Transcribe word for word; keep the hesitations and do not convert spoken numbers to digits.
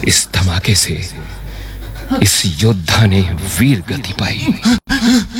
इस धमाके से इस योद्धा ने वीर गति पाई।